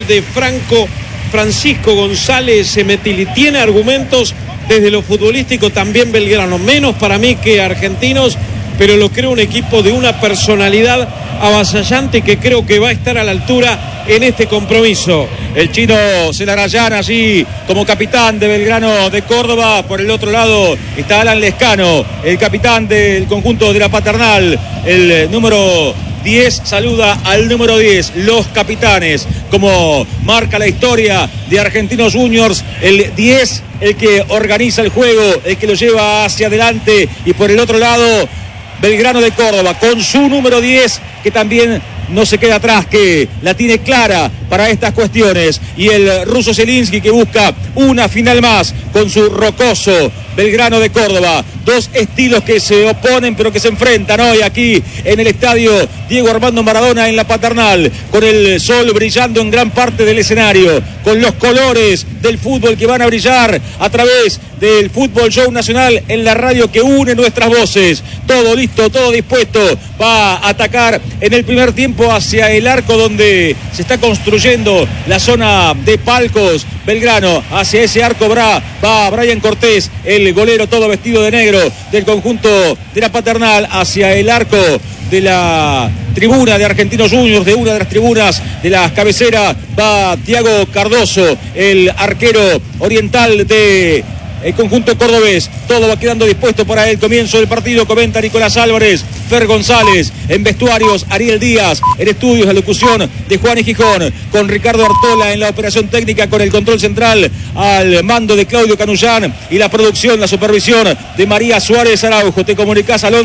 de Francisco González Semetili. Tiene argumentos desde lo futbolístico también Belgrano, menos para mí que Argentinos, pero lo creo un equipo de una personalidad avasallante que creo que va a estar a la altura en este compromiso. El chino Celarayán allí como capitán de Belgrano de Córdoba. Por el otro lado está Alan Lescano, el capitán del conjunto de la Paternal. El número 10 saluda al número 10, los capitanes, como marca la historia de Argentinos Juniors. El 10, el que organiza el juego, el que lo lleva hacia adelante. Y por el otro lado, Belgrano de Córdoba con su número 10, que también no se queda atrás, que la tiene clara para estas cuestiones. Y el ruso Zielinski, que busca una final más con su rocoso Belgrano de Córdoba. Dos estilos que se oponen pero que se enfrentan hoy aquí en el estadio Diego Armando Maradona en la Paternal, con el sol brillando en gran parte del escenario, con los colores del fútbol que van a brillar a través del Fútbol Show Nacional en la radio que une nuestras voces. Todo listo, todo dispuesto. Va a atacar en el primer tiempo hacia el arco donde se está construyendo la zona de palcos. Belgrano, hacia ese arco va Brian Cortés, el golero todo vestido de negro del conjunto de la Paternal, hacia el arco de la tribuna de Argentinos Juniors, de una de las tribunas de la cabecera, va Thiago Cardoso, el arquero oriental de el conjunto cordobés. Todo va quedando dispuesto para el comienzo del partido. Comenta Nicolás Álvarez, Fer González, en vestuarios Ariel Díaz, en estudios la locución de Juan y Gijón, con Ricardo Artola en la operación técnica, con el control central al mando de Claudio Canullán y la producción, la supervisión de María Suárez Araujo. Te comunicás al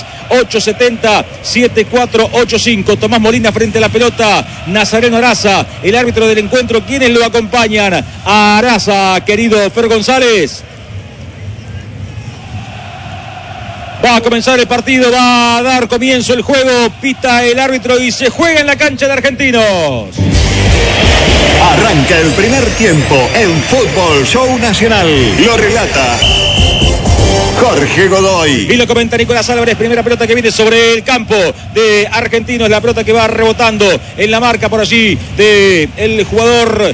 11-3-870-7485. Tomás Molina frente a la pelota, Nazareno Araza, el árbitro del encuentro. ¿Quiénes lo acompañan? A Araza, querido Fer González. Va a comenzar el partido, va a dar comienzo el juego, pita el árbitro y se juega en la cancha de Argentinos. Arranca el primer tiempo en Fútbol Show Nacional. Lo relata Jorge Godoy. Y lo comenta Nicolás Álvarez. Primera pelota que viene sobre el campo de Argentinos. La pelota que va rebotando en la marca por allí de el jugador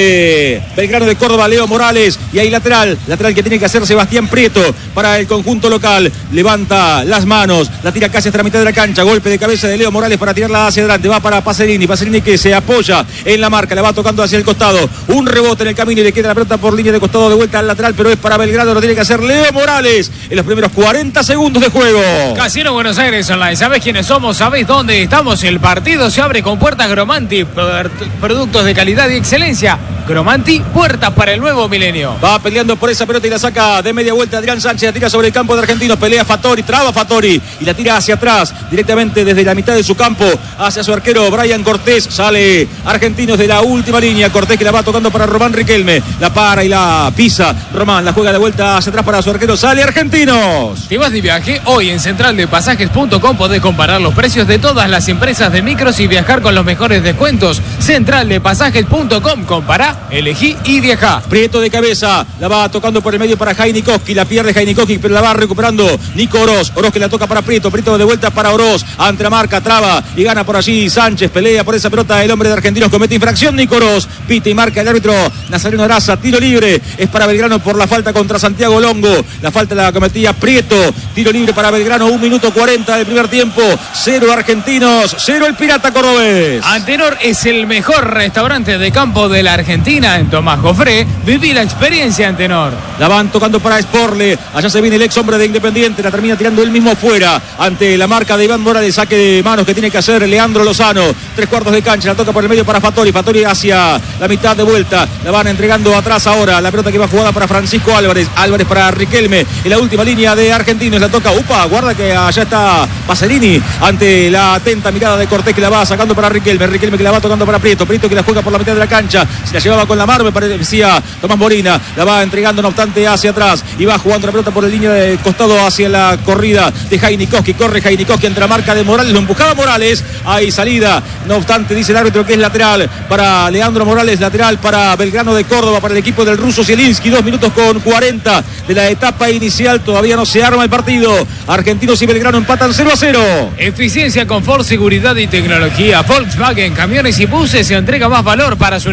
de Belgrano de Córdoba, Leo Morales. Y ahí lateral que tiene que hacer Sebastián Prieto para el conjunto local. Levanta las manos, la tira casi hasta la mitad de la cancha. Golpe de cabeza de Leo Morales para tirarla hacia adelante. Va para Pacerini que se apoya en la marca. La va tocando hacia el costado. Un rebote en el camino y le queda la pelota por línea de costado de vuelta al lateral, pero es para Belgrano. Lo tiene que hacer Leo Morales en los primeros 40 segundos de juego. Casino Buenos Aires Online. ¿Sabés quiénes somos? ¿Sabés dónde estamos? El partido se abre con puertas Gromanti. Productos de calidad y excelencia. Gromanti, puertas para el nuevo milenio. Va peleando por esa pelota y la saca de media vuelta Adrián Sánchez. La tira sobre el campo de Argentinos. Pelea Fattori, traba Fattori y la tira hacia atrás, directamente desde la mitad de su campo hacia su arquero Brian Cortés. Sale Argentinos de la última línea. Cortés que la va tocando para Román Riquelme. La para y la pisa. Román la juega de vuelta hacia atrás para su arquero. Sale Argentinos. ¿Te vas de viaje? Hoy en centraldepasajes.com podés comparar los precios de todas las empresas de micros y viajar con los mejores descuentos. Centraldepasajes.com. Compará, elegí y viajá. Prieto de cabeza, la va tocando por el medio para Jainikoski, la pierde Jainikoski, pero la va recuperando Nico Oroz. Oroz que la toca para Prieto de vuelta para Oroz, ante la marca, traba y gana por allí Sánchez, pelea por esa pelota el hombre de Argentinos, comete infracción Nico Oroz, pita y marca el árbitro Nazareno Araza. Tiro libre, es para Belgrano por la falta contra Santiago Longo, la falta la cometía Prieto. Tiro libre para Belgrano, 1 minuto 40 del primer tiempo. 0 Argentinos, 0 el Pirata Cordobés. Antenor es el mejor restaurante de campo de la Argentina. En Tomás Jofré, viví la experiencia Antenor. La van tocando para Sporle, allá se viene el ex hombre de Independiente, la termina tirando él mismo fuera, ante la marca de Iván Morales. Saque de manos que tiene que hacer Leandro Lozano, 3/4 de cancha, la toca por el medio para Fattori hacia la mitad de vuelta, la van entregando atrás ahora, la pelota que va jugada para Francisco Álvarez para Riquelme, en la última línea de Argentinos, la toca, guarda que allá está Pacerini, ante la atenta mirada de Cortés que la va sacando para Riquelme que la va tocando para Prieto que la juega por la mitad de la cancha, se la llevaba con la mano, me parecía Tomás Molina, la va entregando no obstante hacia atrás y va jugando la pelota por la línea de costado hacia la corrida de Jainikoski. Corre Jainikoski entre la marca de Morales, lo empujaba Morales, hay salida, no obstante dice el árbitro que es lateral para Leandro Morales, lateral para Belgrano de Córdoba, para el equipo del ruso Zielinski. 2 minutos con 40 de la etapa inicial, todavía no se arma el partido. Argentinos y Belgrano empatan 0-0. Eficiencia, confort, seguridad y tecnología. Volkswagen Camiones y Buses se entrega más valor para su